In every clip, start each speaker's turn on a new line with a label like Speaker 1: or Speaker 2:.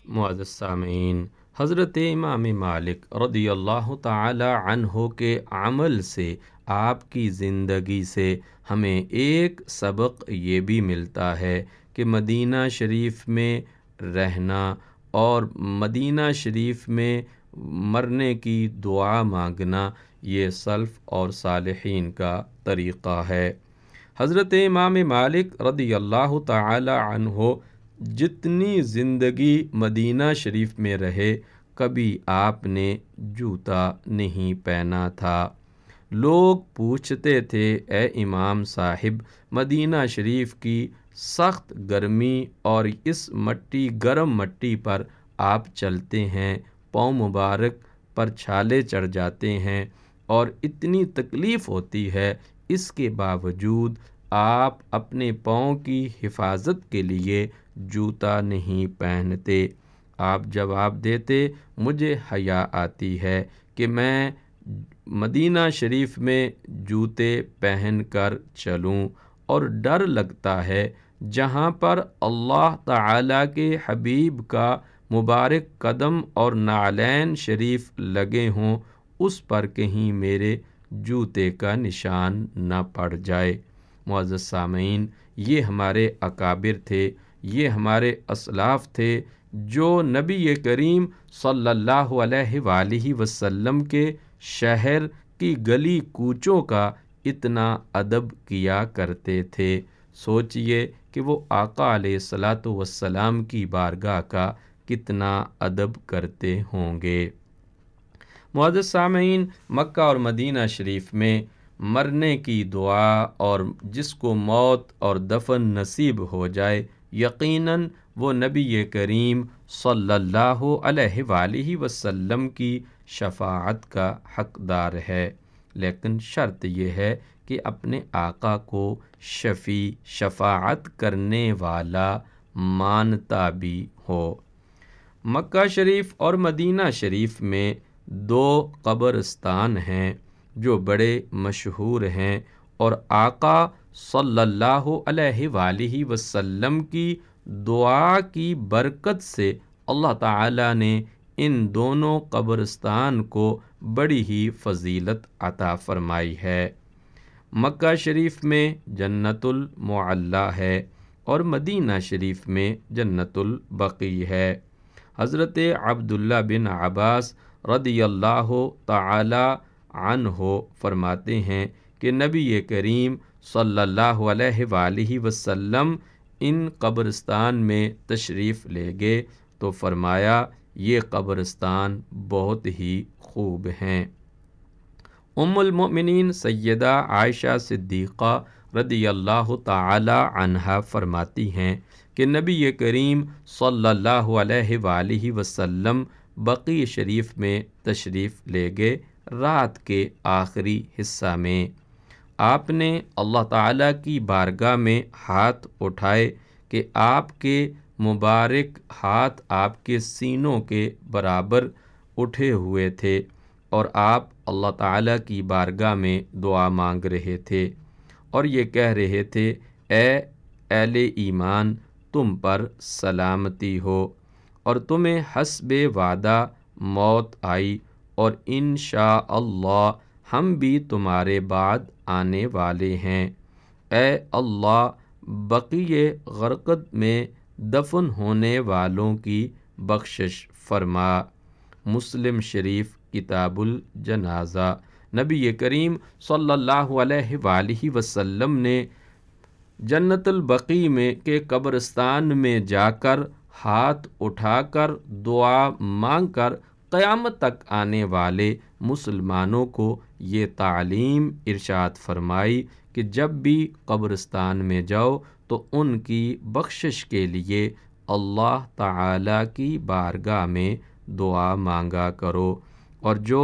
Speaker 1: معزز سامعین، حضرت امام مالک رضی اللہ تعالی عنہ کے عمل سے، آپ کی زندگی سے ہمیں ایک سبق یہ بھی ملتا ہے کہ مدینہ شریف میں رہنا اور مدینہ شریف میں مرنے کی دعا مانگنا یہ سلف اور صالحین کا طریقہ ہے۔ حضرت امام مالک رضی اللہ تعالی عنہ جتنی زندگی مدینہ شریف میں رہے، کبھی آپ نے جوتا نہیں پہنا تھا۔ لوگ پوچھتے تھے، اے امام صاحب، مدینہ شریف کی سخت گرمی اور اس گرم مٹی پر آپ چلتے ہیں، پاؤں مبارک پر چھالے چڑھ جاتے ہیں اور اتنی تکلیف ہوتی ہے، اس کے باوجود آپ اپنے پاؤں کی حفاظت کے لیے جوتا نہیں پہنتے۔ آپ جواب دیتے، مجھے حیا آتی ہے کہ میں مدینہ شریف میں جوتے پہن کر چلوں، اور ڈر لگتا ہے جہاں پر اللہ تعالیٰ کے حبیب کا مبارک قدم اور نعلین شریف لگے ہوں، اس پر کہیں میرے جوتے کا نشان نہ پڑ جائے۔ معزز سامعین، یہ ہمارے اکابر تھے، یہ ہمارے اسلاف تھے جو نبی کریم صلی اللہ علیہ وآلہ وسلم کے شہر کی گلی کوچوں کا اتنا ادب کیا کرتے تھے۔ سوچئے کہ وہ آقا علیہ الصلاۃ والسلام کی بارگاہ کا کتنا ادب کرتے ہوں گے۔ معزز سامعین، مکہ اور مدینہ شریف میں مرنے کی دعا اور جس کو موت اور دفن نصیب ہو جائے، یقیناً وہ نبی کریم صلی اللہ علیہ وآلہ وسلم کی شفاعت کا حقدار ہے، لیکن شرط یہ ہے کہ اپنے آقا کو شفیع، شفاعت کرنے والا مانتا بھی ہو۔ مکہ شریف اور مدینہ شریف میں دو قبرستان ہیں جو بڑے مشہور ہیں، اور آقا صلی اللہ علیہ وآلہ وسلم کی دعا کی برکت سے اللہ تعالیٰ نے ان دونوں قبرستان کو بڑی ہی فضیلت عطا فرمائی ہے۔ مکہ شریف میں جنت المعلیٰ ہے اور مدینہ شریف میں جنت البقیع ہے۔ حضرت عبداللہ بن عباس رضی اللہ تعالی عنہ فرماتے ہیں کہ نبی کریم صلی اللہ علیہ وآلہ وسلم ان قبرستان میں تشریف لے گئے تو فرمایا، یہ قبرستان بہت ہی خوب ہیں۔ ام المؤمنین سیدہ عائشہ صدیقہ رضی اللہ تعالی عنہا فرماتی ہیں کہ نبی کریم صلی اللہ علیہ وآلہ وسلم بقیع شریف میں تشریف لے گئے رات کے آخری حصہ میں۔ آپ نے اللہ تعالیٰ کی بارگاہ میں ہاتھ اٹھائے کہ آپ کے مبارک ہاتھ آپ کے سینوں کے برابر اٹھے ہوئے تھے، اور آپ اللہ تعالیٰ کی بارگاہ میں دعا مانگ رہے تھے، اور یہ کہہ رہے تھے، اے اہل ایمان، تم پر سلامتی ہو، اور تمہیں حسب وعدہ موت آئی، اور انشاءاللہ ہم بھی تمہارے بعد آنے والے ہیں۔ اے اللہ، بقیع غرقد میں دفن ہونے والوں کی بخشش فرما۔ مسلم شریف کتاب الجنازہ۔ نبی کریم صلی اللہ علیہ وآلہ وسلم نے جنت البقیع میں کے قبرستان میں جا کر ہاتھ اٹھا کر دعا مانگ کر قیامت تک آنے والے مسلمانوں کو یہ تعلیم ارشاد فرمائی کہ جب بھی قبرستان میں جاؤ تو ان کی بخشش کے لیے اللہ تعالیٰ کی بارگاہ میں دعا مانگا کرو، اور جو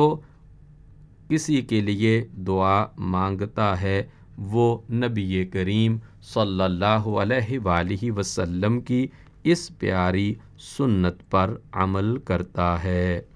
Speaker 1: کسی کے لیے دعا مانگتا ہے وہ نبی کریم صلی اللہ علیہ وآلہ وسلم کی اس پیاری سنت پر عمل کرتا ہے۔